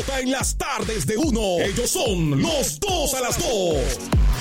En las tardes de uno, ellos son los dos a las dos.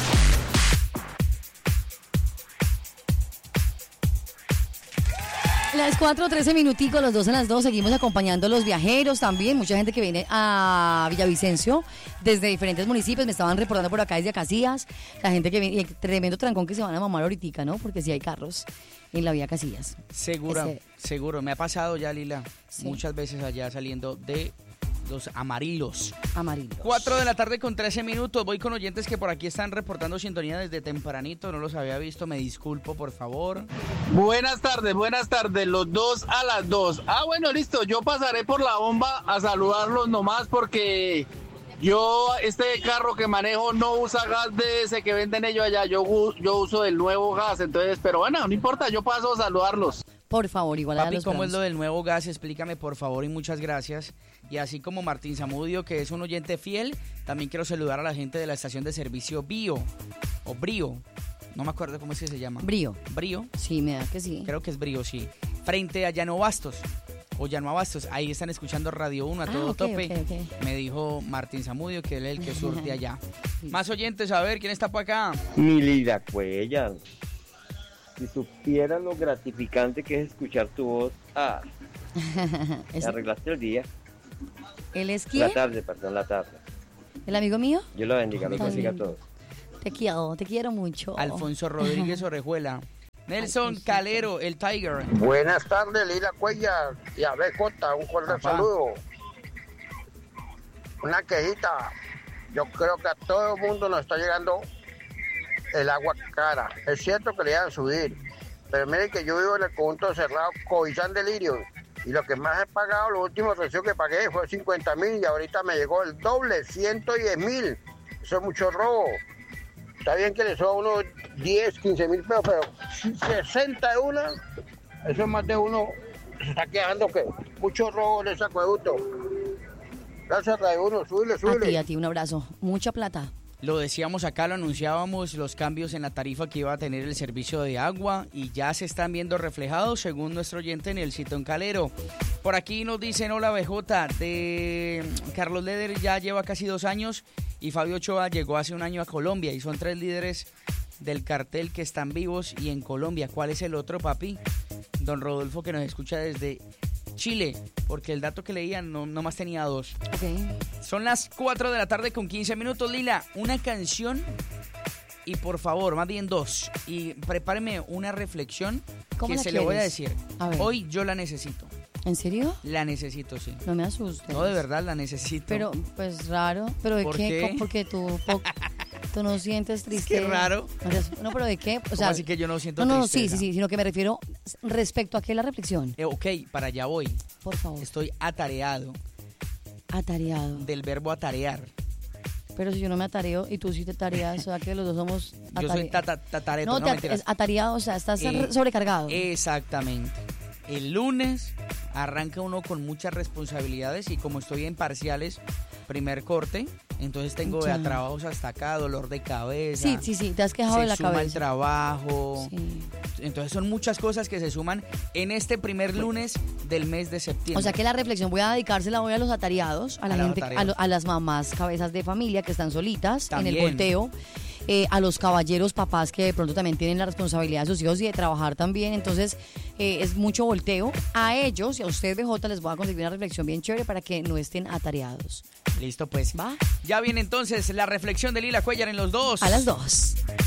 Las 4:13 minuticos, los 2 a las 2, seguimos acompañando a los viajeros también, mucha gente que viene a Villavicencio desde diferentes municipios, me estaban reportando por acá desde Casillas, la gente que viene, tremendo trancón que se van a mamar ahorita, ¿no? Porque sí hay carros en la vía Casillas. Seguro, me ha pasado ya, Lila, Sí. muchas veces allá saliendo de los Amarillos. 4 de la tarde con 13 minutos. Voy con oyentes que por aquí están reportando sintonía desde tempranito. No los había visto. Me disculpo, por favor. Buenas tardes, los 2 a las 2. Bueno, listo, yo pasaré por la bomba a saludarlos nomás porque yo, este carro que manejo no usa gas de ese que venden ellos allá, yo uso el nuevo gas, entonces, pero bueno, no importa, yo paso a saludarlos. Por favor, igual a Papi, los ¿cómo es brazos. lo del nuevo gas? Explícame, por favor, y muchas gracias. Y así como Martín Zamudio, que es un oyente fiel, también quiero saludar a la gente de la estación de servicio Brío. No me acuerdo cómo es que se llama. Brío. ¿Brío? Sí, me da que sí. Creo que es Brío, sí. Frente a Llano Bastos. O Llano Abastos. Ahí están escuchando Radio 1 a todo ok, tope. ok. Me dijo Martín Zamudio que él es el que surte allá. Más oyentes, a ver, ¿quién está por acá? Mi Lila Cuellar, si supieras lo gratificante que es escuchar tu voz, me arreglaste el día. ¿Él es quién? La tarde. ¿El amigo mío? Yo lo bendiga, lo Tan bendiga a lindo. todos. Te quiero mucho. Alfonso Rodríguez Orejuela. Nelson Calero, el Tiger. Buenas tardes, Lila Cuellar y a BJ, un cordial Papá. saludo. Una quejita. Yo creo que a todo el mundo nos está llegando el agua cara. Es cierto que le iban a subir, pero miren que yo vivo en el conjunto cerrado Cobizán de Lirio y lo que más he pagado, los últimos recibos que pagué fue 50.000 y ahorita me llegó el doble, 110.000. Eso es mucho robo. Está bien que le suba unos 10, 15.000 pesos, pero 60 de una, eso es más de uno. Se está quejando que mucho robo en ese acueducto. Gracias, Radio 1, súbile. A ti, un abrazo. Mucha plata. Lo decíamos acá, lo anunciábamos, los cambios en la tarifa que iba a tener el servicio de agua y ya se están viendo reflejados según nuestro oyente Nelsito en Calero. Por aquí nos dicen, hola BJ, de Carlos Leder ya lleva casi 2 años y Fabio Ochoa llegó hace 1 año a Colombia y son 3 líderes del cartel que están vivos y en Colombia. ¿Cuál es el otro, papi? Don Rodolfo, que nos escucha desde Chile, porque el dato que leía no más tenía 2. Ok. Son las 4 de la tarde con 15 minutos, Lila. Una canción y por favor, más bien 2. Y prepáreme una reflexión ¿Cómo que la se le voy a quieres? decir. A ver. Hoy yo la necesito. ¿En serio? La necesito, sí. No me asustes. No, de verdad la necesito. Pero, pues raro. ¿Pero de ¿Por qué? qué? Porque tú no sientes triste. Qué raro. No, pero ¿de qué? O ¿Cómo sea, así que yo no siento no, tristeza? sí, sino que me refiero respecto a qué la reflexión. Ok, para allá voy. Por favor. Estoy atareado Atareado. del verbo atarear. Pero si yo no me atareo y tú sí te tareas, o sea que los dos somos Yo soy tatareto, No, no mentiras. es atareado, o sea, estás sobrecargado. Exactamente. El lunes arranca uno con muchas responsabilidades y como estoy en parciales, primer corte, entonces tengo Ya. trabajos hasta acá, dolor de cabeza. Sí, te has quejado se de la suma el cabeza. trabajo. Sí. Entonces son muchas cosas que se suman en este primer lunes del mes de septiembre. O sea que la reflexión voy a dedicársela hoy a los atareados, a la los gente, atareados. a las mamás cabezas de familia que están solitas en También. el volteo, a los caballeros papás que de pronto también tienen la responsabilidad de sus hijos y de trabajar también, entonces es mucho volteo. A ellos y a ustedes BJ les voy a conseguir una reflexión bien chévere para que no estén atareados. Listo, pues. ¿Va? Ya viene entonces la reflexión de Lila Cuellar en los 2. A las 2.